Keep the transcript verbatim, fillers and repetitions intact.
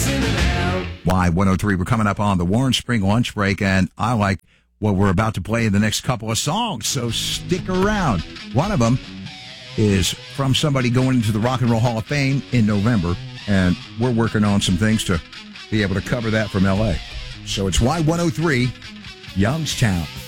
Y one oh three, we're coming up on the Warren Spring lunch break, and I like what we're about to play in the next couple of songs, so stick around. One of them is from somebody going into the Rock and Roll Hall of Fame in November, and we're working on some things to be able to cover that from L A. So it's Y one oh three, Youngstown.